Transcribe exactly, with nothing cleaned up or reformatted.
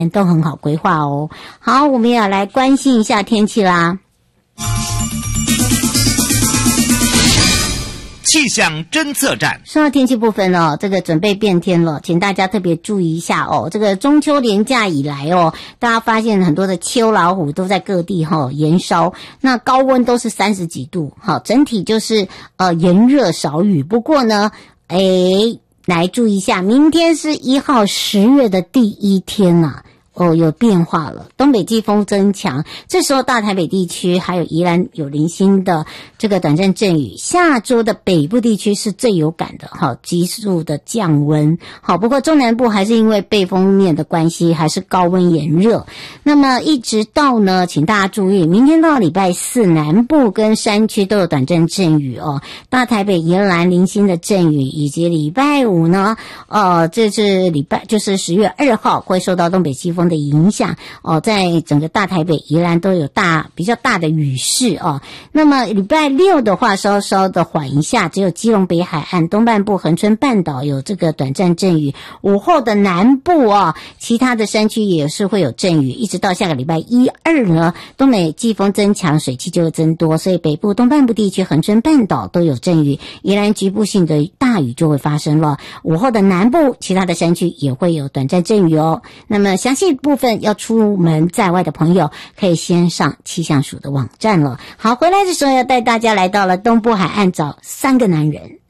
都很好规划哦。好，我们也要来关心一下天气啦。 气象侦测站， 说到天气部分哦，这个准备变天了，请大家特别注意一下哦。这个中秋连假以来哦，大家发现很多的秋老虎都在各地哈、哦、延烧，那高温都是三十几度，好，整体就是呃炎热少雨。不过呢，诶，来注意一下，明天是一号十月的第一天呐、啊。哦，有变化了，东北季风增强，这时候大台北地区还有宜兰有零星的这个短暂阵雨，下周的北部地区是最有感的，好，急速的降温，好，不过中南部还是因为背风面的关系，还是高温炎热。那么一直到呢，请大家注意，明天到礼拜四，南部跟山区都有短暂阵雨哦，大台北宜兰零星的阵雨，以及礼拜五呢，呃，这是礼拜就是十月二号会受到东北季风的影响哦，在整个大台北宜兰都有大比较大的雨势哦。那么礼拜六的话稍稍的缓一下，只有基隆北海岸东半部恒春半岛有这个短暂阵雨，午后的南部哦，其他的山区也是会有阵雨，一直到下个礼拜一二呢，东北季风增强，水汽就会增多，所以北部东半部地区恒春半岛都有阵雨，宜兰局部性的大雨就会发生了。午后的南部其他的山区也会有短暂阵雨哦。那么详细部分要出门在外的朋友可以先上气象署的网站了。好，回来的时候要带大家来到了东部海岸找三个男人。